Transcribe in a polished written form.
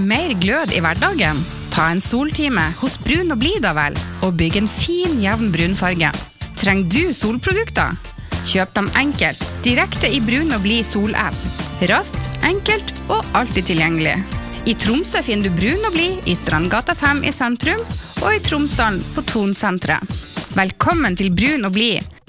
mer glød i hverdagen? Ta en soltime hos Brun og Blid da vel, og bygg en fin, jevn brunfarge. Trenger du solprodukter? Kjøp dem enkelt, direkte i Brun og Blid solapp. Raskt, enkelt og alltid tilgjengelig. I Tromsø finner du Brun og Blid i Strandgata 5 i sentrum, og i Tromsdalen på Tonsenteret. Velkommen til Brun og Blid.